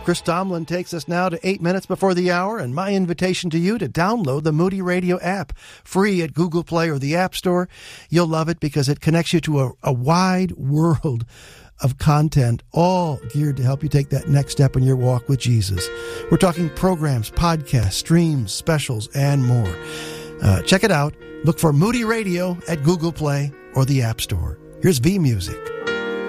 Chris Tomlin takes us now to 8 minutes before the hour, and my invitation to you to download the Moody Radio app, free at Google Play or the App Store. You'll love it because it connects you to a wide world of content, all geared to help you take that next step in your walk with Jesus. We're talking programs, podcasts, streams, specials, and more. Check it out. Look for Moody Radio at Google Play or the App Store. Here's V Music.